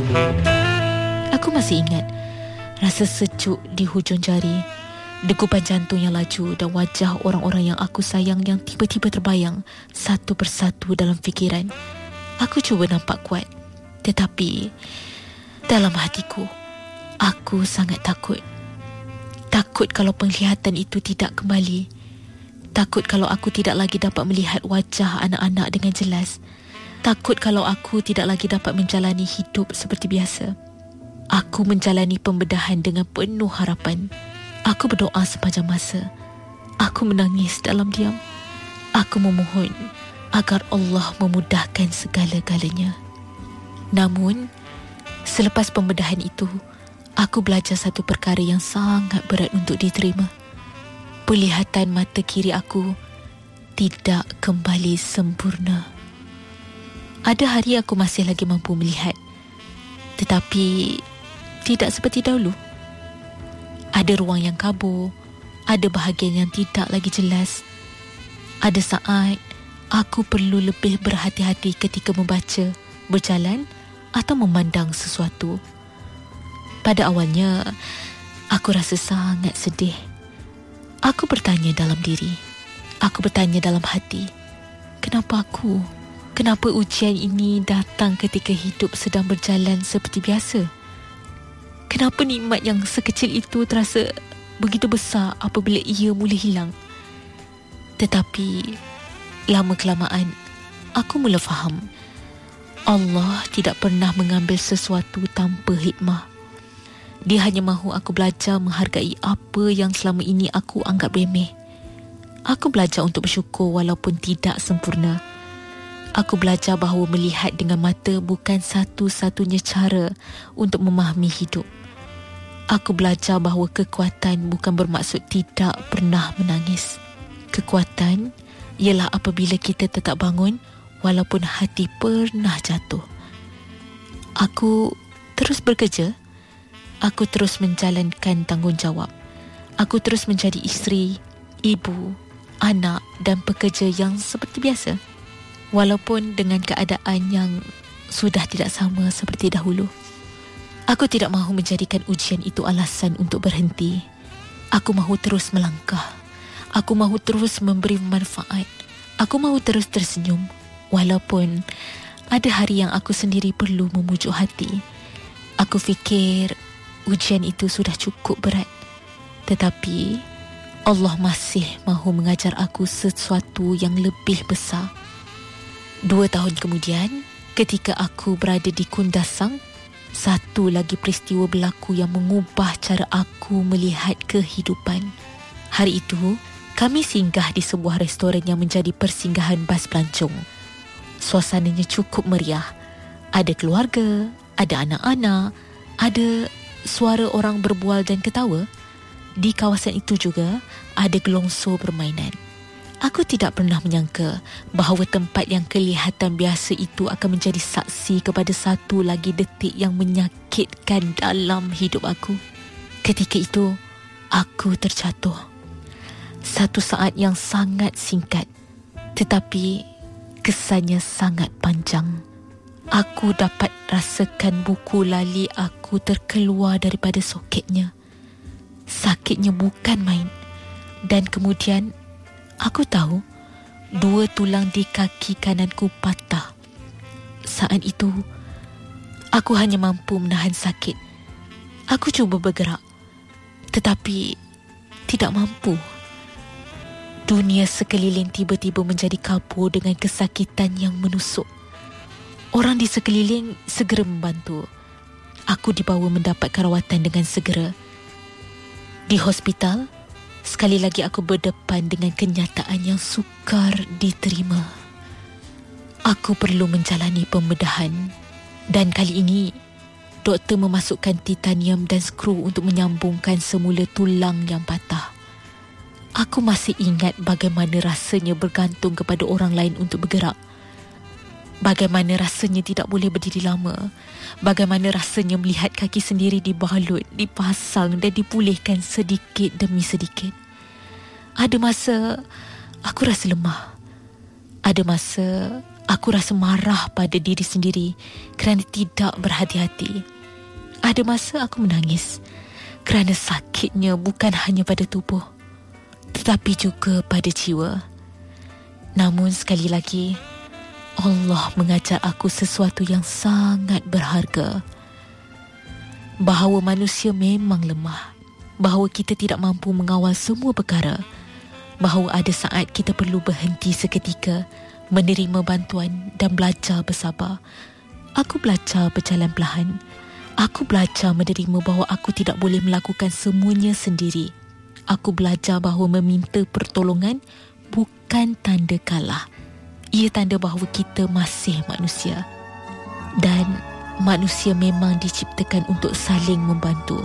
Aku masih ingat rasa sejuk di hujung jari, degupan jantung yang laju dan wajah orang-orang yang aku sayang yang tiba-tiba terbayang satu persatu dalam fikiran. Aku cuba nampak kuat, tetapi dalam hatiku, aku sangat takut. Takut kalau penglihatan itu tidak kembali. Takut kalau aku tidak lagi dapat melihat wajah anak-anak dengan jelas. Takut kalau aku tidak lagi dapat menjalani hidup seperti biasa. Aku menjalani pembedahan dengan penuh harapan. Aku berdoa sepanjang masa. Aku menangis dalam diam. Aku memohon agar Allah memudahkan segala-galanya. Namun, selepas pembedahan itu, aku belajar satu perkara yang sangat berat untuk diterima. Penglihatan mata kiri aku tidak kembali sempurna. Ada hari aku masih lagi mampu melihat, tetapi tidak seperti dahulu. Ada ruang yang kabur, ada bahagian yang tidak lagi jelas. Ada saat aku perlu lebih berhati-hati ketika membaca, berjalan atau memandang sesuatu. Pada awalnya, aku rasa sangat sedih. Aku bertanya dalam diri. Aku bertanya dalam hati. Kenapa aku? Kenapa ujian ini datang ketika hidup sedang berjalan seperti biasa? Kenapa nikmat yang sekecil itu terasa begitu besar apabila ia mula hilang? Tetapi, lama-kelamaan, aku mula faham. Allah tidak pernah mengambil sesuatu tanpa hikmah. Dia hanya mahu aku belajar menghargai apa yang selama ini aku anggap remeh. Aku belajar untuk bersyukur walaupun tidak sempurna. Aku belajar bahawa melihat dengan mata bukan satu-satunya cara untuk memahami hidup. Aku belajar bahawa kekuatan bukan bermaksud tidak pernah menangis. Kekuatan ialah apabila kita tetap bangun walaupun hati pernah jatuh. Aku terus bekerja. Aku terus menjalankan tanggungjawab. Aku terus menjadi isteri, ibu, anak dan pekerja yang seperti biasa. Walaupun dengan keadaan yang sudah tidak sama seperti dahulu. Aku tidak mahu menjadikan ujian itu alasan untuk berhenti. Aku mahu terus melangkah. Aku mahu terus memberi manfaat. Aku mahu terus tersenyum. Walaupun ada hari yang aku sendiri perlu memujuk hati. Aku fikir ujian itu sudah cukup berat. Tetapi Allah masih mahu mengajar aku sesuatu yang lebih besar. 2 tahun kemudian, ketika aku berada di Kundasang, satu lagi peristiwa berlaku yang mengubah cara aku melihat kehidupan. Hari itu, kami singgah di sebuah restoran yang menjadi persinggahan bas pelancong. Suasananya cukup meriah. Ada keluarga, ada anak-anak, ada suara orang berbual dan ketawa. Di kawasan itu juga ada gelongsor permainan. Aku tidak pernah menyangka bahawa tempat yang kelihatan biasa itu akan menjadi saksi kepada satu lagi detik yang menyakitkan dalam hidup aku. Ketika itu, aku terjatuh. Satu saat yang sangat singkat, tetapi kesannya sangat panjang. Aku dapat rasakan buku lali aku terkeluar daripada soketnya. Sakitnya bukan main. Dan kemudian, aku tahu 2 tulang di kaki kananku patah. Saat itu, aku hanya mampu menahan sakit. Aku cuba bergerak, tetapi tidak mampu. Dunia sekeliling tiba-tiba menjadi kabur dengan kesakitan yang menusuk. Orang di sekeliling segera membantu. Aku dibawa mendapat rawatan dengan segera. Di hospital, sekali lagi aku berdepan dengan kenyataan yang sukar diterima. Aku perlu menjalani pembedahan. Dan kali ini, doktor memasukkan titanium dan skru untuk menyambungkan semula tulang yang patah. Aku masih ingat bagaimana rasanya bergantung kepada orang lain untuk bergerak. Bagaimana rasanya tidak boleh berdiri lama. Bagaimana rasanya melihat kaki sendiri dibalut, dipasang dan dipulihkan sedikit demi sedikit. Ada masa aku rasa lemah. Ada masa Aku rasa marah pada diri sendiri kerana tidak berhati-hati. Ada masa aku menangis kerana sakitnya bukan hanya pada tubuh, tetapi juga pada jiwa. Namun sekali lagi, Allah mengajar aku sesuatu yang sangat berharga. Bahawa manusia memang lemah, bahawa kita tidak mampu mengawal semua perkara, bahawa ada saat kita perlu berhenti seketika, menerima bantuan dan belajar bersabar. Aku belajar berjalan perlahan. Aku belajar menerima bahawa aku tidak boleh melakukan semuanya sendiri. Aku belajar bahawa meminta pertolongan bukan tanda kalah. Ia tanda bahawa kita masih manusia. Dan manusia memang diciptakan untuk saling membantu.